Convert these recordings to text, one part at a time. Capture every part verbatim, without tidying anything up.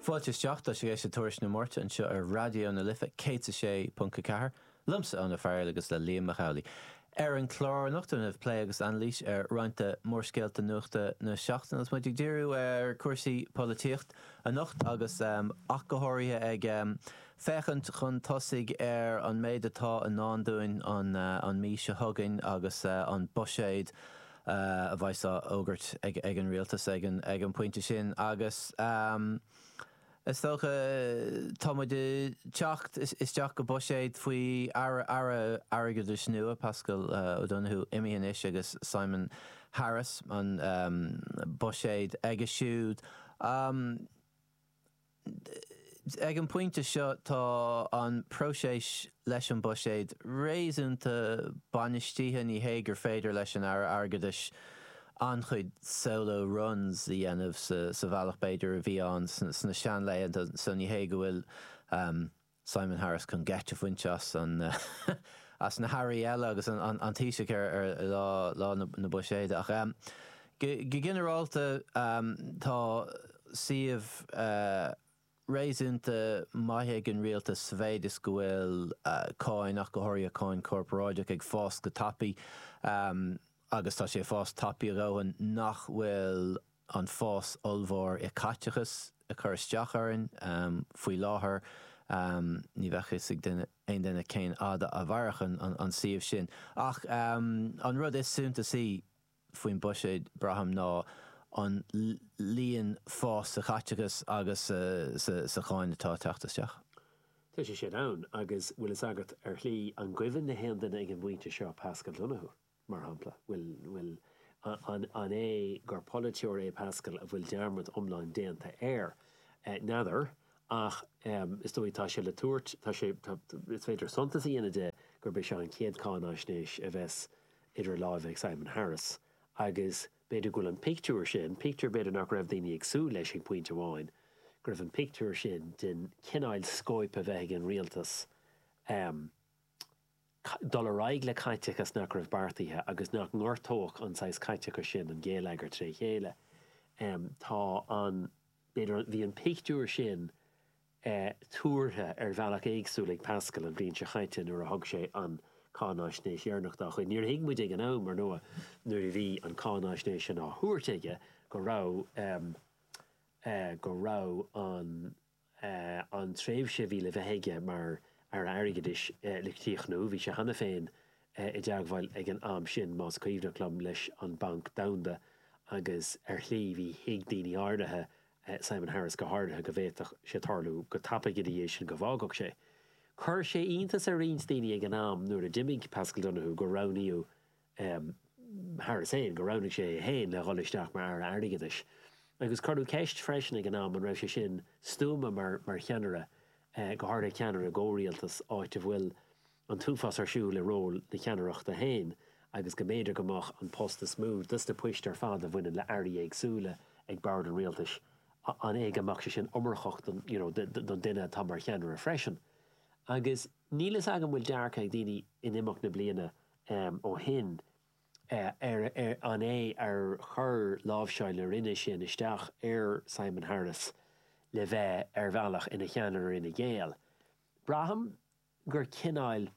Fáilte seachta sé sé tuairis na mórta an seo ar radio na lifa cé sé punca cethir lumsa an na fearil agus le Liam Macaulay. Ar an chlár nachtain of play agus anlís ar roiinte mórscéalta nuachta na seachtain as muid ag díriú ar cuasaí políocht a nacht agus um, achgothirithe ag um, fechant chun tosaigh ar an méid atá an nándúin an, uh, an mí se thugainn agus uh, an boséid uh, a bhaisá ógurt ag, ag an rialtas ag an, ag an pointe sin agus um, is tócha támuide teacht is, is teach go boséid faoi ara ara agadidir nua Pascal uh, O'Donoghue imíon is agus Simon Harris an um, boséid ag a siúd. Um, ag an pointe seo tá an próséis leis an boséid réasúnta banistíthe ní hégur féidir leis an ara agadidir an chuid solo runs í dhéanamh sa, sa bhealach beidir a bhí an sna sean leiad san ní hé go bhfuil um, Simon Harris chun gceite faointe as an uh, as na Harry eile agus an, an, an tíise ar, ar lá, lá na, na buséide ach um, go generalta um, tá siomh uh, réasúnta maithe an rialtas svéidir go bhfuil uh, cáin ach go háirithe cáin corporáideach ag fás go tapaí um, agus tá sé fás tapaí rohan nach bhfuil an fás olmhór i caiteachas a chur isteach airn um, faoi láthair um, ní bheithchas ag duine aon duine céin ada a bharachan an, an siomh sin. Ach um, an rud is súnta sí faoin buséid braham ná an líon fás sa caiteachas agus uh, sa, sa cháin atá teachtasteach. Tá sé sin ann agus bhfuil is agat ar chlí an gcuimhin na héan duine ag an bhainte seo Pascal O'Donoghue. Mar hampla, will will an an é gur politeoir é Pascal a bhfuil dearmad omláin déanta air uh, nather ach um, is dói tá sé le túirt tá sé is féidir sontas íana de gur be se an céad cánáisnéis a bheits idir láimh ag Simon Harris agus beidir gúil an picture sin picture beidir nach raibh daoine ag sú leis an pointe amháin gur raibh an picture sin den cináil scóip a bheith an rialtas um, dul raig le caiteachas nach raibh bartaithe agus nach ngortóch an sais caiteachar sin an géalagar trí chéile. Um, tá an beidir bhí an picture sin uh, túrthe ar bhealach éagsúlaigh Pascal an bhíonn se chaite nuair a thug sé an cánáisnéis dhearnach chuin níor hiigmuid ag an am mar nua nuair a bhí an cánáisnéis sin á thuairteige go rá um, uh, go rá an uh, an tréimhse bhí le bheithéige mar ar airgadis uh, lictíochnú bhí sé hana féin uh, i deaghhail ag an am sin más cuimhnaclam leis an banc damda agus ar chlí bhí hiag daoine ardathe uh, Simon Harris go hardathe go bhéach sé tarlú go tappaige dhééis sin go bhágach sé. Chur sé iontas ar rions daoine ag an am nuair a dimig Pascal O'Donoghue go raníú um, Harris éin go ranig sé héin le gholisteach mar ar airgadis. Agus chuú ceist freisin ag an am an raibh sé sin stúma mar, mar cheanara Uh, go háir ceanar a ggóirialtas áit a bhfuil an túfas ar siú le ról na ceanarachta héin agus go méidir gomach an post a smúd dus de puist ar fad a bhfuine le airí agsúla ag bar an rialtas an éige amach sé sin ommarchocht don you know, don duine tá mar cheanar a freisin. Agus nílas agam bhfuil dearcha ag daoine in imach na bliana um, ó hin uh, ar, ar, an é ar chur lábhseáil ar rinne sin isteach ar Simon Harris le bheith ar bhealach ina cheanar ina géal. Braham gur cináil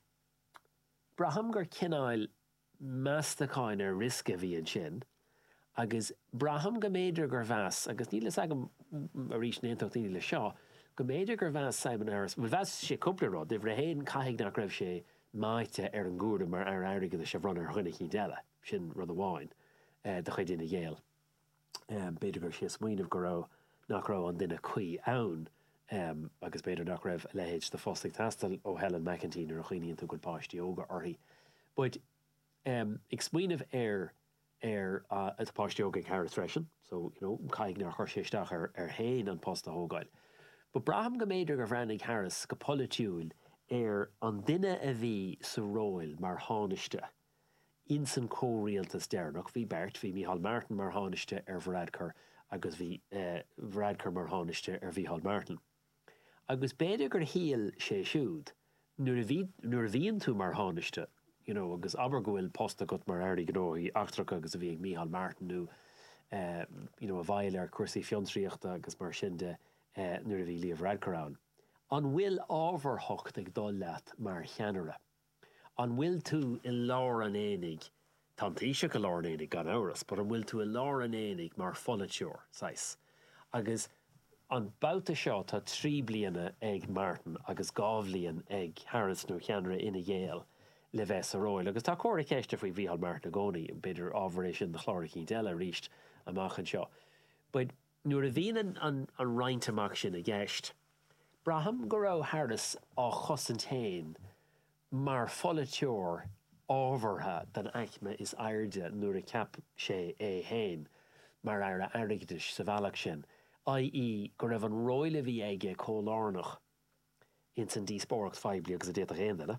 Braham gur cináil meastacáin ar risca bhí an sin agus Braham go méidir gur bheas agus nílas agam a rís néantacht daoine le seo go méidir gur bheas Simon Harris bhfuil bheas sé cúpla de bhre héin caiigh nach raibh sé maite ar an gúrda mar ar airigad a se bhran ar chuinnig í deile sin rud amháin uh, de chuid ina géal. Um, Beidir gur sé smaoinmh go rá nach rá an duine chuí ann um, agus beidir nach raibh lehéid de fóstig tastal ó Helen McEntee ar a chuoíonn tú go páistí óga orthaí. But um, ag smaoinmh ar ar uh, a páistí óga ag Harris freisin, so you know, caiigh nar chuirséisteach ar, ar héin an post a hógáil. But Braham go méidir go bhreanig Harris go politiúil ar an duine a bhí sa róil mar háneiste in san córialtas dearnach bhí Bert, bhí Micheál Martin mar háneiste ar Varadkar agus bhí uh, Varadkar mar háneiste ar Micheál Martin. Agus beidir gur híal sé siúd nuair a bhíonn tú mar háneiste, you know, agus aber go bhfuil posta got mar airí gnóí achtrach agus a bhí ag Micheál Martin nó uh, you know, a bhaile ar cuasaí fiontraíochta agus mar sin de uh, nuair a bhí líomh radcarán. An bhfuil ábharthacht ag dul leat mar cheanara. An bhfuil tú i lár an énig, tá taoise go lár an énig gan áras, but an bhfuil tú i lár an énig mar foliteúr, sais. Agus an bouta seo tá trí bliana ag Martin agus gá bhliain ag Harris nó cheanara ina dhéal le bheits a roiil. Agus tá córa ceiste faoi bhíhall Martin a gcónaí beidir ábharéis sin de chláraicí deile ríist amach an seo. But nuair a bhíon an, an, an roint amach sin a gceist, braham go raibh Harris á chosantain mar foliteúr ábhartha den aicme is airde nuair a ceap sé é hain mar ar a airgidis sa bhealach sin, i e go raibh an roiile bhí aige cólárnach in san díspóracht feibli agus a déta réandana.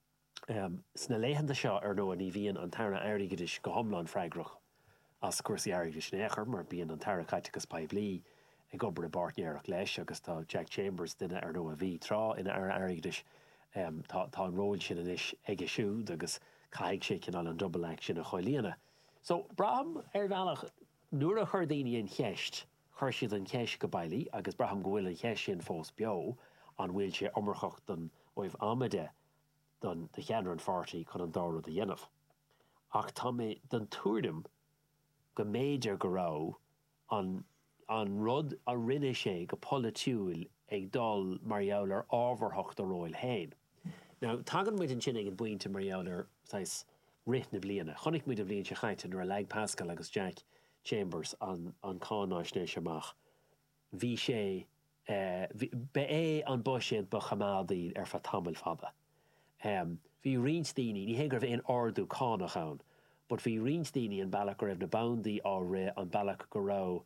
Um, Sna léhananta seo ar nó an í bhíon an tarna airgidis go homlan freigrach as cuasaí airgidis néchar mar bíon an tarna caiiteachas peblií ag obair a bartnéarach leis agus tá Jack Chambers duine ar nó a bhí trá ina ar airgidis um, tá, tá an róil sin inis ag siúd agus caiig sé cinál an double action a choilíana. So braham ar bhealach nuair a chur daoine an cheist, chuir siad an ceist go bailí agus braham go bhfuil an cheist sin fós beo an bhfuil sé ommarchacht don óibh amide don de cheanar an fartaí chun an dára de dhéanamh. Ach tá mé den túrdum go méidir go rá an, an rud a rinne sé go politiúil ag dul marall ar ábharthacht a roiil hain. Now, tagan muid an sin ag an buinte marall ar sais rith na bliana. Chonig muid a blion se chaite nuair a Lag Pascal agus Jack Chambers an, an cánáis nééis amach. Bhí sé uh, be é an buisiad ba chamádaí ar fa tamil fada. Um, Bhí rinstíní, ní hégur bh éon ardú cánach ann, but bhí rinstíní an bailach go raibh na boundaí á ré an bailach go rá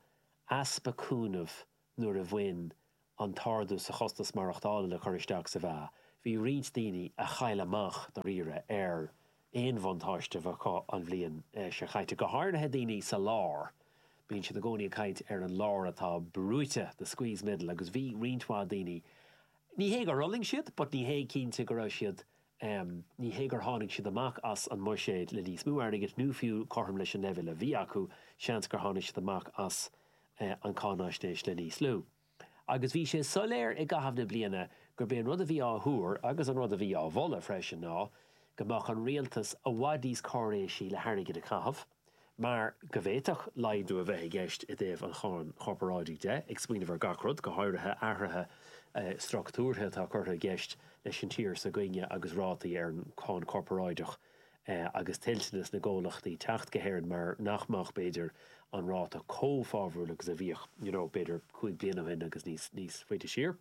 aspacúnamh nuair a bhain an tardú sa chostas marachtála le choristeach sa bheith. Bhí rinstíní a chaile amach do rire ar éon bhantáiste bheá an bhblion se chaite go háirthe daoine sa lár. Bhíonn siad a gcónaí caiint ar an lár atá brúite de squeeze middle agus bhí rintá daoine. Ní hé gur rolling siad, but ní hé cínte go raibh siad Um, ní hé gur tháinig siad amach as an muiséad le níos mú airgid nó fiú chorm leis an nebhil a bhí acu seans gur tháinig siad amach as uh, an cánáisnéis le níos lú. Agus bhí sé soléir i gahabh na bliana gur bíon rud a bhí á thuair agus an rud a bhí á bhola freisin ná gomach an rialtas a bhádíos choréisí le hairigid a chahabh, mar go bhhéiteach laidú a bheith gceist i dtéobh an cháin chorparáidí de, ag smaoineh ar gacrod go háirithe airthe uh, struchtúrthe tá chuirtha gceist leis an tír sa gcuine agus rátaí ar an cáin corporáideach uh, agus tiltanas na ggólachtaí techt gohéireann mar nachmach beidir an ráta cófábhrúil agus a bhíoch, you know, beidir chuig bliana bhain agus níos níos faoite siar.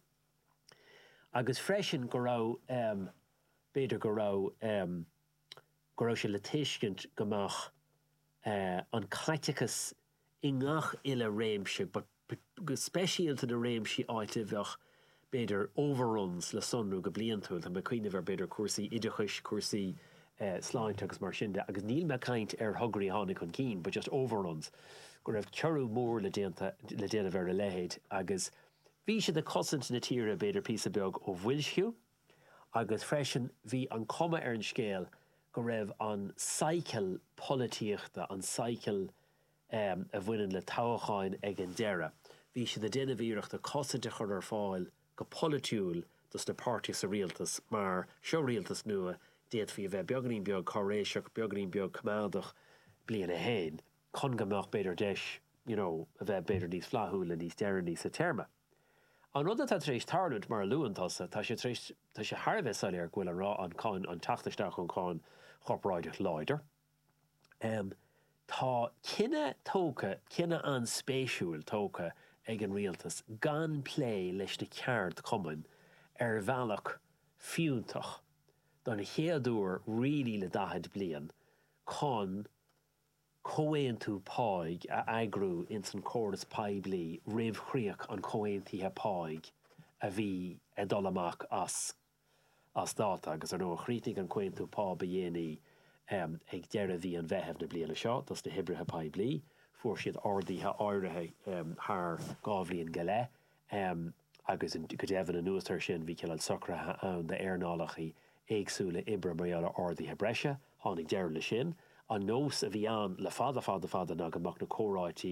Agus freisin go rá um, beidir go rá um, go rá sé le tuiscint gomach uh, an caitechas i ngach ile réimse, but go speisialta na réimsí áite bheoch beidir overruns le sunrú go blion túil, a cuioineh ar beidir cuasaí idechais, cuasaí uh, sláinte agus mar sinnde, agus níl me caint ar thugraí tháinig chun cín, but just overruns. Go raibh cearú mór le déanta le déanamh ar a lehéid, agus bhí siad a cosint na tíre beidir pí beag ó bhfuilsciú, agus freisin bhí an cuma ar an scéal go raibh an cycle polítíochta, an cycle um, a bhaineann le tábháin ag an deire. Bhí siad a déanamh íireachta cosinte chur ar fáil go politiúil dus na pártí sa rialtas, mar seo rialtas nua déad fí bheith beagnaín beag choréiseach, beagnaín beag cumádach bliana hain, chun gomach beidir deis, you know, a bheith beidir níos flathúil a níos deire níos sa terma. An rud atá trééis tarlút mar luúantasa, tá sé trééis tá sé tharbheith salir ghfuil an rá an cáin an tataisteach an cáin chorparáideach láidir. Um, tá cinenne tóca, cinenne an spéisiúil tóca ag an rialtas gan plé leis na ceart cumann ar bhealach fiúntach don na chéadúr rilí le dahad blian chun cóéan tú páig a agrú in san córas pablií ribhchríoch an cóéantíthe páig a bhí a dul amach as as dáta agus ar nó chrítigh an cóéan tú pá ba dhéanaí um, ag deire bhí an bheitheh na bliana seo, dus na hibrithe pablií. Fuair siad ordaíthe áirithe um, th gábhlíonn go le, um, agus go déhann an nuastar sin bhí ceall socrathe ann de airnálachaí éagsúla ibre marall ordaíthe breise, tháinig deir le sin, an nós a bhí an le fada fada fada ná amach na córáití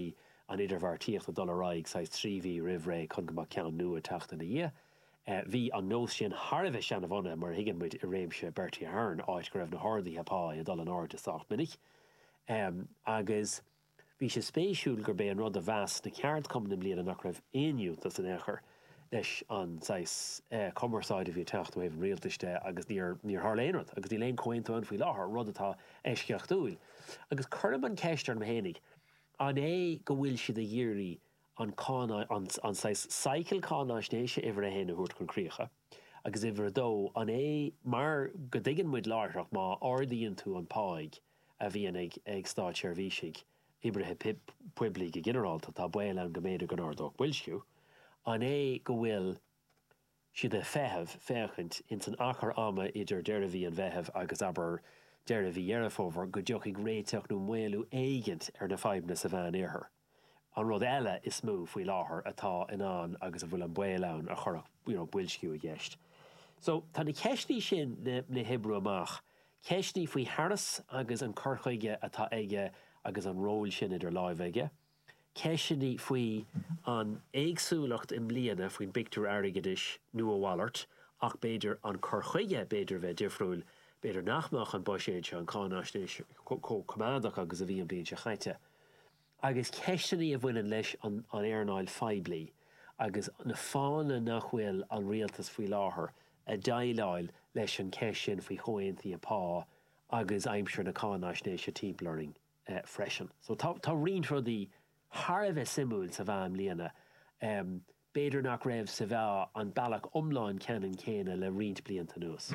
an idir bhar tíocht a dul raig sa tríhí rihré chun go cean nua teachta na dhé. Bhí an nós sin Harbheith seanna bhana mar higann muid i réimse Bertie Ahern áit go raibh na hádaí apá a dul an áir de sacht minic. Um, agus bhí sé spéisiúil gur bé an rud a bheas na ceart cumnim bliana nach raibh aonniuút as an éair leis an sais commerceáid a bhí techt ó éh rialtaiste agus níor thléanrad agus ní léon cointú an faoi láthair rud atá éisceachtúil. Agus chuirm an ceistear na hénig an é go bhfuil siad a dhéirí an cána an an sais cycle cánáisnéise ihar a héna thuairt chun críocha. Agus ihar dó an é mar go dtigann muid láithreach má ordaíonn tú an páig a bhíon ag ag stáit seirbhísigh ibrithe pip puiblí go generalta tá buil an go méidir an ardách bhuiilsciú. An é go bhfuil siad a feitheamh féchant in san achar ama idir deireadh an bheitheh agus aber deireadh dhearafómhar go deoch ag réiteach nó muú éigent ar na feibhna sa bhean éair. An rud eile is smú faoi láthair atá in an agus a bhfuil an buil ann a chorach bhuiilsciú a gceist. So tá na ceisní sin na, na Hebrew amach, ceisní faoi Harras agus an corchaige atá aige agus an ról sin idir láimh aige. Ceisní faoi an éagsúlacht im bliana faoin Victor Arigadis nua Wallart ach beidir an corchaige beidir bheith difriúil beidir nachmach an boiséid se an cánáisnéis có commandach agus a bhí an blion se chaite. Agus ceisní a bhfuin leis an, an airnáil feibli agus na fána nach bhfuil an rialtas faoi láthair a daileáil leis an ceis sin faoi chointaí apá agus aimsir na cánáisnéis se timplaring uh, freisin. So tá tá rion rudaí Harbheith simúil sa bhean líana um, beidir nach raibh sa bheith an bailach omláin ceann céine le riont blianta nuas.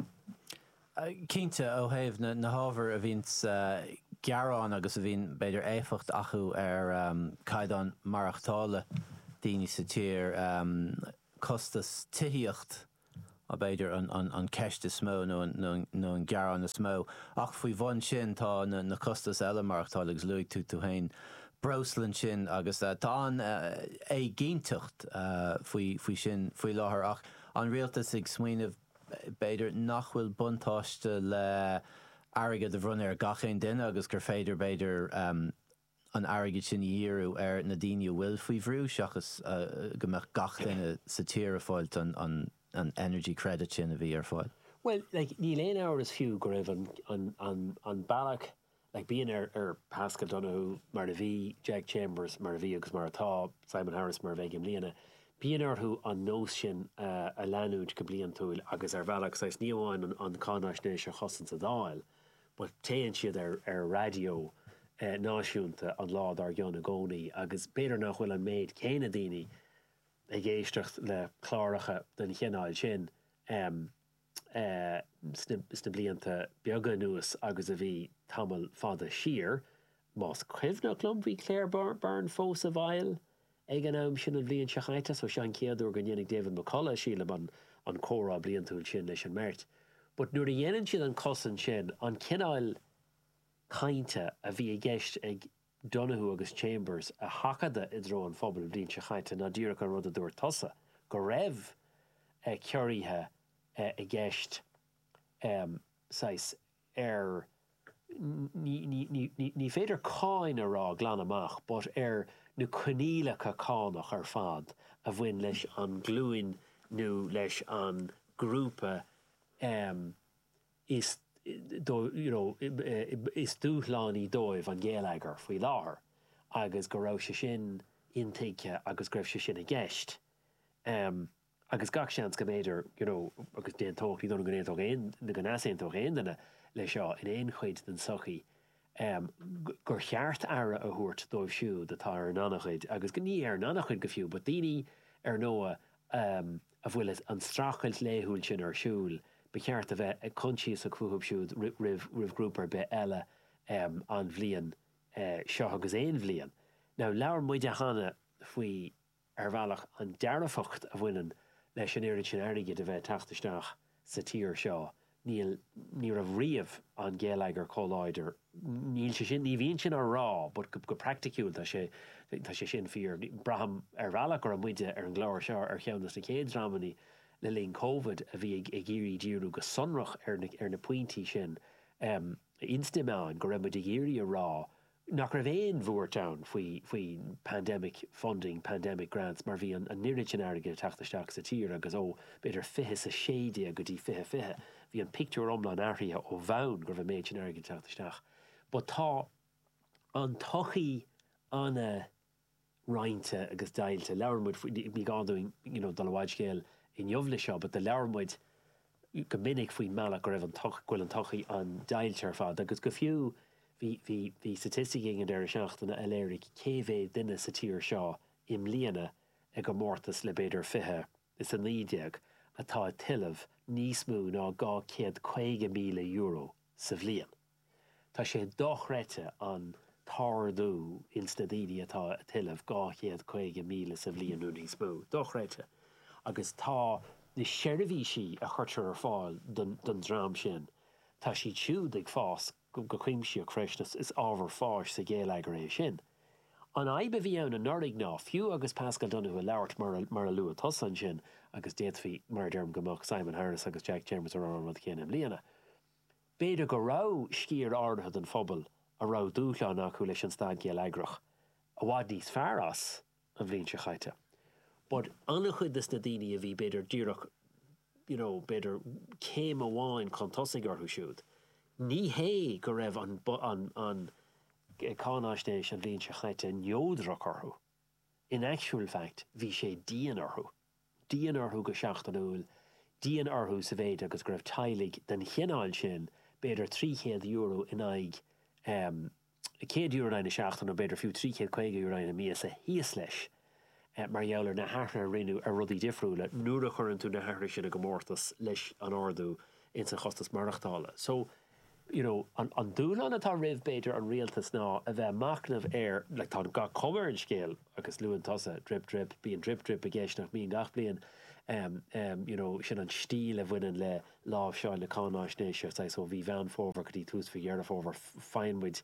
Cínte ó thaobh na, na hábhar a bhíns uh, gearán agus a bhín beidir éificht acu ar um, caidan marachtála daoine sa tír um, costas tithíocht a beidir an, an, an ceiste smó nó no, no an gearán na smó. Ach faoi bhain sin tá na, na costas eile marachtála agus luigh tú tú hain broslan sin agus uh, tá an uh, é gíntucht uh, faoi, faoi sin faoi láthair ach an rialtas ag smaoinemh beidir nachhfuil buntáiste le airige de bhrunn ar gachéin duine agus gur féidir beidir um, an airige sin díú ar na daine bhfuil faoi bhrú seachas uh, go meach gach duine sa tír a fáilt an, an, an energy credit sin a bhí ar fáil. Well, like, ní léon áir is fiú go raibh an, an, an, an bailach like, bíon ar, ar Pascal Donoghue mar a bhí Jack Chambers mar a bhí agus mar atá Simon Harris mar bheith im líana. Bíon orthú an nós sin uh, a leanúid go blion túil agus ar bhealach sais níomháin an, an cánáisnéis a chosan sa dáil, but téann siad ar, ar radio uh, náisiúnta an lád ar John Agónaí agus beidir nach bhfuil an méid céine daoine a géistecht le chláiricha den chéanáil sin um, uh, sna blianta beaga nuas agus a bhí tamil fada siar, más cuimhnach lom bhí Claire Byrne fós a bhail ag an am sin an bblion se chaite, so sean céadú go dhéananig David McCullough síle an, an córa blion túil sin leis an mert. But nuair a dhéanann siad an cosan sin, an cináil chainte a bhí a gceist ag Donoghue agus Chambers a hacada i dro an phobal blion se chaite na dúra an rud a dúir tosa, go raibh uh, ceiríthe uh, a gceist um, sais ar ní féidir cáin a rá glan amach, but ar na conílacha cánach ar fad a bhain leis an glúin nó leis an grúpa um, is do, you know, is dúchlánaí dóibh an ggéalagar faoi láthair agus go raibh sé sin intaike agus greibh sé sin a gceist. Um, agus gach seans go méidir, you know, agus déon tócht í donna go réontóg éon na go násaontóg éonanna le seo in éon chuid den sochaí um, gur cheart ara a thuairt dóibh siú de tá ar nanachuid agus go ní ar nanachuid go fiú, but daoine ar nóa um, a bhfuil an strachailt léthúil sin ar siúil be cheart a bheith a contíos a chuúthb siúd rih rih grúpar be eile um, an bhliain uh, seo agus éon bhliain. Now leabhar muide hana faoi ar bhealach an dearfacht a bhainean leis an éiri sin airige de bheith tachtasteach sa tír seo. Níl ní rah riamh an ggéalagar choláidir. Níl sé sin, ní bhíonn sin ar rá, but go, go practicúil tá sé tá sé sin fíor. Braham ar bhealach ar a muide ar an gláir seo ar cheannas na céad rámaní le líon COVID a bhí ag géirí díú go sonrach ar na, ar na pointí sin. Um, Instimán go raibh muid a géirí a rá nach raibh éon bhuairteann faoi faoi pandemic funding, pandemic grants, mar bhí an nirid sin airge teachtasteach sa tír agus ó beidir fiche sa séide go dtí fiche fiche. Bhí an pictiúr omlan airthe ó bhain gur bh méid sin airge teachtasteach. Ba tá an tochaí anna rointe agus dailte leabharmuid mí gáúing dalháid scéal in jobhla seo, but de leabharmuid go minic faoin meach go raibh an ghfuil an tochaí an dailte ar fad, agus go fiú hí statisticing an deir seachtainna a léirigh céhé duine sa tír seo im líana ag go mórtas le beidir fithe is an nídeag atá tiileh níos mú ná gá céad chuige míle euro sa bhliain. Tá sé dochreite an tardú instadíine atá tiileh gá céad chuige míle sa bhliainú níos mú. Dochreite. Agus tá na seirbhísí a chuirtear ar fáil don drám sin. Tá si siúd ag fás go chuimsí a creisnas is ábhar fáis sa géalagar é sin. An aibe bhí ann an norig ná fiú agus Pascal Donoghue leabhart mar a luúa tosan sin agus déadhí mar derm gomach Simon Harris agus Jack Chambers ar an rud chéanam líana. Beidir go rá scír ardtha an phobal a rá dúchán acu leis an stad géalagrach a bhád níos fearr as an bhíonn se chaite. But anna chud is na daoine a bhí beidir díreach, you know, beidir céim a bháin chun tosaigh orthú siúd. Ní hé go raibh an, an, an cánáistéis an bhíonn se chaite neódrach orthú. In actual fact, bhí sé díon orthú. Díon orthú go seachtain úil, díon orthú sa bhéid agus go raibh tailig den chéanáil sin beidir tríchéad euro in aig um, céad euro na seachtain ó beidir fiú tríchéad chuige euro na mías a híos leis. Uh, mar jouler na haarne rinú a rudí difriúle nuair a churann tú na haarne sin a go mórtas leis an ardú in sa chostas marachtála. So, you know, an, an dúlan atá rih beidir an rialtas ná a bheith macnamh air, le tá ga cover an scéal agus luúan tosa drip drip, bíon drip drip a ggéis nach míon gach blion um, um, you know, sin an stíl a bhainean le lábh seáil le cánáisnéisio, so bhí bhean fóver go dtí tús fi dhearna fóver feinmuid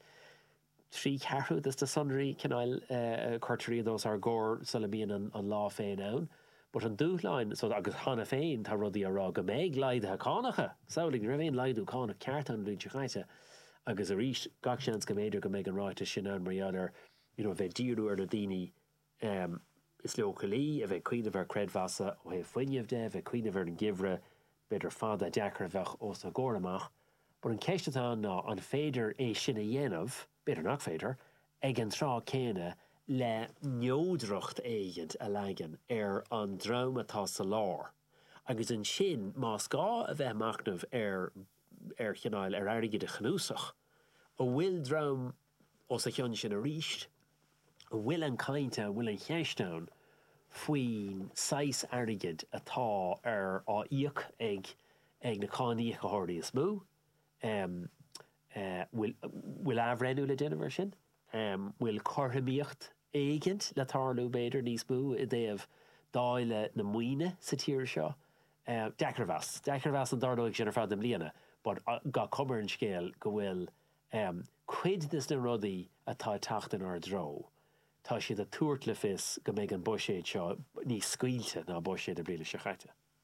trí cearthú is de sunraí cinál uh, cuirtarí dós ar ggóir sula bíon an, an lá féin ann. But an dúchláin, so agus hána féin tá rudí ará go méid leidethe cánacha. Saoling raibhéon leidú cána ceart an bhíonn se chaite. Agus a ríist gach seans go méidir go méid an ráite sin an marianar, you know, bheith díú ar na daoine um, is leo cholí, a bheith cuiineh ar credhheasa ó heh foiineh de, bheith cuiineh ar an gimhre beidir fada deachar bheith os na ggóramach. But an ceistetá ná an féidir é sinna dhéanamh, beidir nach féidir, ag an trá céine le neódracht éigent a legan ar an drám atá sa lár. Agus an sin más gá a bheith macnamh ar ar cheannáil ar airige de chnúsach. A bhfuil drám os a cheann sin a ríist, a bhfuil an cainte, a bhfuil an cheistán faoin sais airigid atá ar á íoc ag ag na cáníoch a háirí is mú. Um, uh, will will afrenú le déanamh sin, um, will chorthamíocht éigent le tarlú beidir níos mú i dtéobh dáile na muoine sa tíir seo. Uh, Deacrhas, Deacrhas an dardóigh sin ar fad am líana, but uh, ga cumar an scéal go bhfuil um, cuid dis na rudaí atá tachtain ar dro. Tá siad a tuairt le fis go méid an buiséid seo níos scuilte ná buiséid a bríle se chaite.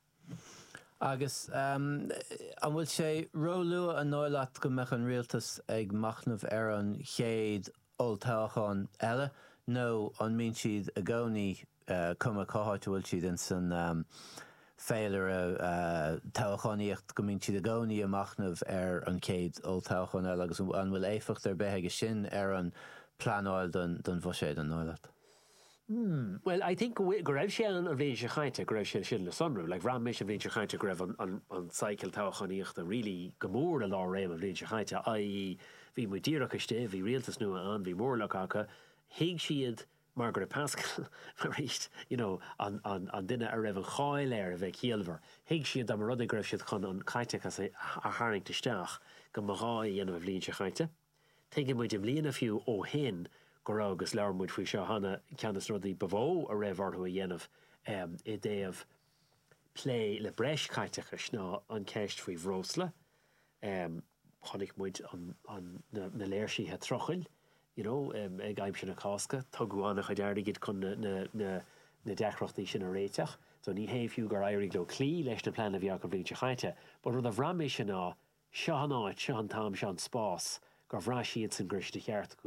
Agus um, an bhfuil sé róluú an nóileat go meach an rialtas ag macnamh ar an chéad oltáchán eile, nó an mín siad a gcónaí uh, cuma cáthairt bhfuil siad in san um, féilear uh, táchaníocht go mín siad a gcónaí a macnamh ar an chéad oltáchán eile, agus an bhfuil éificht ar bheithe sin ar an planáil don, don bhuiséid an nóileat. Hmm. Well, I think go raibh sé an bhíonn se chaite go raibh sé sin le sonrú, like ram mis a bhíonn se chaite go raibh an, an, an cycle táchaníocht a really go mór a lá réim a bhíonn se chaite, i.e. bhí mu díreach iste, bhí rialtas nua an, bhí mórlach acha, hiag siad mar go raibh Pascal mar ríist, you know, an, an, an duine a raibh an cháil air a bheith chéalmhar. Hiag siad am rud a go raibh siad chun an chaite as a haring teisteach go mará dhéanamh bhíonn se chaite. Teigim muid im líana fiú ó hen go rá agus leabharmuid faoi seo hana ceannas rudaí bhó a raibh orthú a dhéanamh um, i dtéobh plé le breis caiteachas ná an ceist faoi bhrósla. Um, Chonaic muid an, an na, na léirsíthe trochail, you know, um, ag aimim sin na cásca, tugadh a deardaigid chun na, na, na, na deachrachtaí sin a réiteach. So ní hé fiú gur éirigh le clí leis na plan a bhíach go bhíonn se chaite, but rud a bhraméis sin ná seo an áit, seo an tám, seo an spás, gur bhrá siad san griste cheart go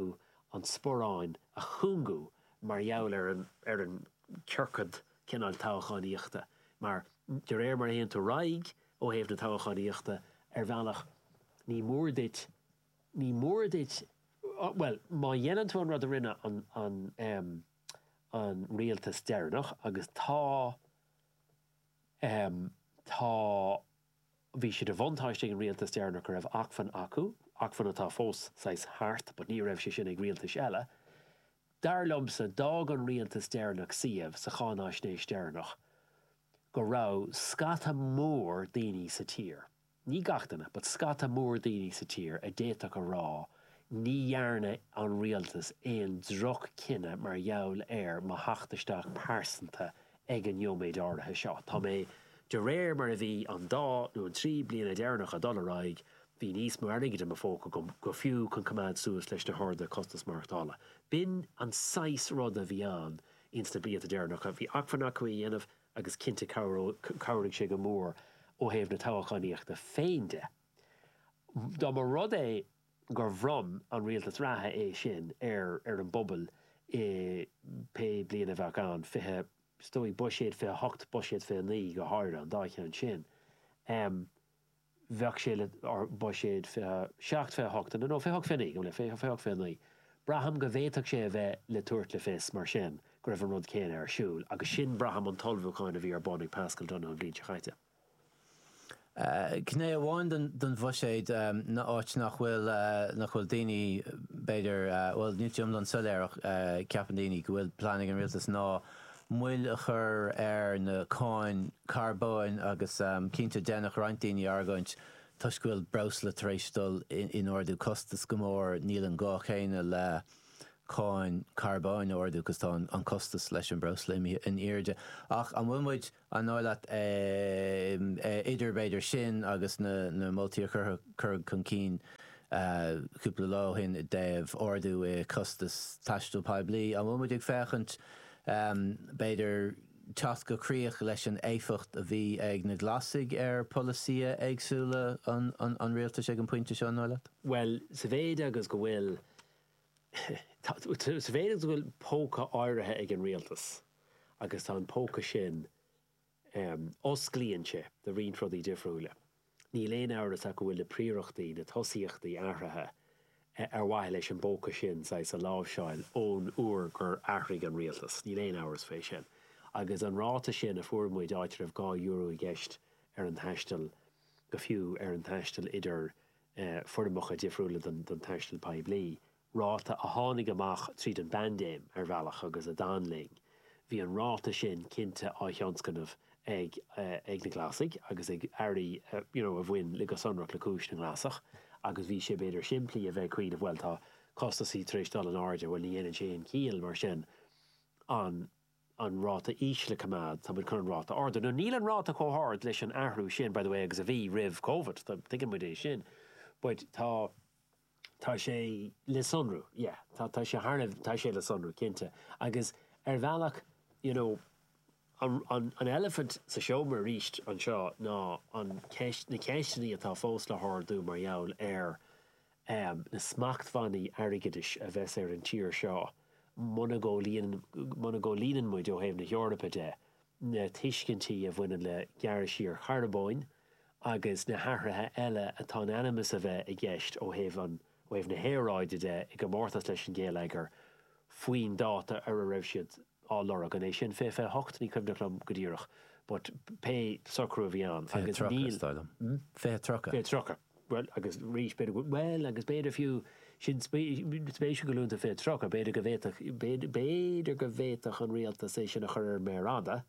an sporáin a chungu mar jaall ar an, ar an circad cinál táchaíochta. Mar de réir mar héon tú raig ó héobh na táchaíochta ar bhealach ní mór dit, ní mór dit, uh, well, má dhéanaan tú an rud a rinne an, an, um, an rialtas dearnach agus tá um, tá bhí siad a bhaintáiste an rialtas dearnach a raibh achfan acu, achfan atá fós sais hart, but ní raibh sé sin ag rialtas eile. Dar lomsa dag an rialtas dearnach siamh sa chánáisnéis dearnach go rá scata mór daoine sa tír. Ní gachtainna, but scata mór daoine sa tír a déach a rá ní dhearna an rialtas éon droch cinenne mar jaall air má hachtaisteach pásanta ag an neoméid áirithe seo. Tá mé de réir mar a bhí an dá nó an trí bliana dearnach a dollaraig hí níos mar aige am fóca go, go fiú chun cumad suas leis na háda costas marachtála. Bin an sais rud a bhí an insta bliana dearnach a bhí achfan acu i dhéanamh agus cinnte cabhairigh sé go mór ó héobh na táchaíochta féinde. Dá mar rud é gur bhrom an rialtas ratha é sin ar ar an bobbal é pe bliana bheith an fithe stoi buisiad fé hocht buisiad fé ní go háir an dá an sin. Um, bheach sé ar buisiad fé seacht fé hocht an nó fé hocht fé ní go le fé fé hocht fé ní. Braham go bhéach sé a bheith le tuairt le fés mar sin go raibh an rud céine ar siúil agus sin braham an talbhúáin a bhí ar Bonnig Pascal Donna an bhíonn chaite. Cné bháin don bhuiséid na áit nach bhfuil nach bhfuil daoine beidir bhfuil nítiom don soléireach ceapan daoine go bhfuil planning an rialtas ná muil a chur ar na cáin carbóin agus cinnte dénach roint daoine argaint tuiscuil brosla tréistal in orú costas go mór níl an gá chéine le cáin carbáin orú gus tá an costas leis an brosla in irde. Ach an bhfuilmuid an áileat idirbéidir sin agus na, na multi chur chun cín cúpla lá hin i déobh orú é costas taistú peblií. An bhfuilmuid ag fechant um, beidir teas go críoch leis an éificht a bhí ag na glasaigh ar polísia agsúla an, an, an rialtas ag an pointe seo an áileat? Well, sa bhéad agus go bhfuil sa bhéad agus go bhfuil póca áirithe ag an rialtas agus tá an póca sin um, osclíonse de rion rudaí difriúla. Ní léon áras a go bhfuil le príochtaí na tosíochtaí áirithe ar bhaith leis an bóca sin sa sa lábhseáil ón uair gur aithrig an rialtas. Ní léon áras fé sin. Agus an ráta sin a fuairmuid áitir ah gá euro i gceist ar an taistil go fiú ar an taistil idir uh, fuirmocha difriúla don, don taistil peblií. Ráta a tháinig amach tríd an bandéim ar bhealach agus a dáling. Bhí an ráta sin cinnte á cheanscanmh ag, uh, ag na glasaigh agus ag airí uh, you know, a bhfuin le go sonrach le cúis na glasach agus bhí sé beidir siimplí a bheith cuiad a bhfuil tá costasí tréistal an áide bhfuil ní dhéanann sé an cíal mar sin an an ráta ísle cumad tá bud chun ráta orda. No níl an ráta cóthard leis an ahrú sin, by the way, agus a bhí rih COVID, tá tuigim muid é sin. But tá tá sé le sunrú, yeah, tá tá sé harnamh tá sé le sunrú cinnte. Agus ar bhealach, you know, an, an, an elephant sa seomar ríist an seo ná an ceist, na ceistenaí atá fós le hárdú mar jaall ar um, na smachtmhaí airgeadis a bheits ar an tír seo. Muna go líanaan muid ó héobh na Eorpa de na tuiscintí a bhfuine le gearra sír charbóin agus na hathrathe eile atá animas a bheith i gceist ó héobh an ó héobh na héráide de i go mórtas leis an géalagar faoin dáta ar a raibh siad á lora gan é sin fé fé hocht ní cumnachlam go dtíireach, but pe socrú a bhí an agus níl fé trocha. Fé trocha. Well, agus rís beidir go well agus beidir fiú sin spéisiú go lúnta fé trocha beidir go bhéach beidir go bhéach an rialtas é sin a chur mérada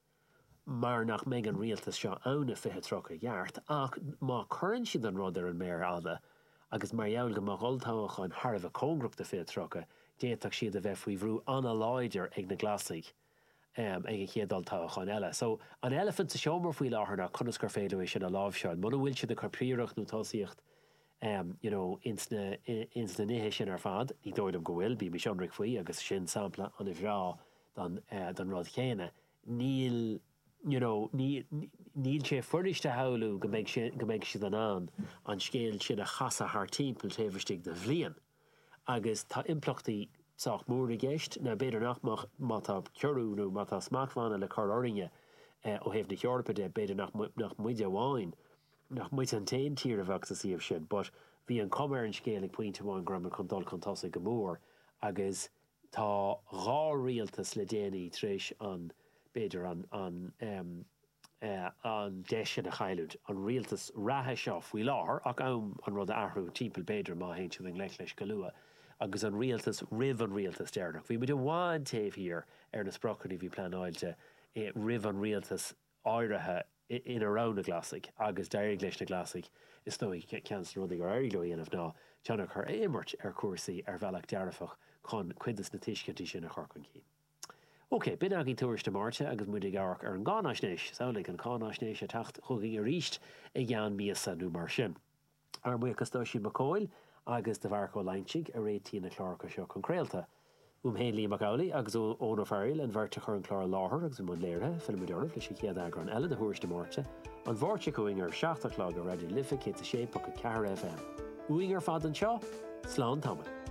mar nach méid an rialtas seo anna fithe trocha gheart ach má churann siad an rud ar an mérada agus mar jaall go má ghultáach an Harbh cóngrach de fé trocha déach siad a bheith faoi bhrú anna láidir ag na glasaigh um, ag chéadal táach an eile. So an elephant sa seomar faoi látharna chunas gur féidir sin a lábhseáin. Muna bhfuil siad a chu príoreacht nó tosaíocht um, you know, ins na nithe sin ar fad, ní dóidm go bhfuil, bí mi seanric faoi agus sin sampla an i bhrá don, uh, don rud chéine. Níl you know, níl sé fuiriste haú go méid siad an an an scéal sin a chasa haar timppel téhristig de bhlian. agus tá implachtaí sách mór a gceist na beidir nach má tá ceurú nó má tá smaachmhána le chur orringe ó héobh na Eorpa de beidir nach nach muide amháin nach muid an tain tír a bheach sa síomh sin, but bhí an comar an scéal ag pointe amháin gram chun dul chun tosa go mór agus tá rá rialtas le déanaí tréis an beidir an an um, uh, an deise na chailúd an rialtas rathe seo faoi láthair ach am an rud athhrú timpeall beidir má haint an leith leis go luath agus an rialtas rih an rialtas dearnach. Bhí muid bháin taobh hir ar na sprochaní bhí pleanáilte eh, rih an rialtas áirithe in a rán na glasig agus deir leis na glasig is nó cean rudaí ar airí dhéanamh ná teannach chu éimmart ar cuasaí ar bhealach dearfach chun cuidas na tuiscintí sin a chorcan cí. Ok, bin agin tuairiste máirte agus muid garach ar an gánáisnéis, saola an gánáisnéis a tacht chugaí a ríist i gceann míosa nó mar sin. Ar mu costá sin macóil agus de bharcó leintig a réití na chláracha seo concréalta. Um héinlí Macaulay agus ón ó fearil an bhirrte chur an chlár láthair agus mun léirthe fel muidirnah leis chéad agra an eile de thuairiste máirte an bhórte chuing ar seaachta chlog a radio lifa cé a sé po a ceair F M. Uing ar fad an seo, slán tamil.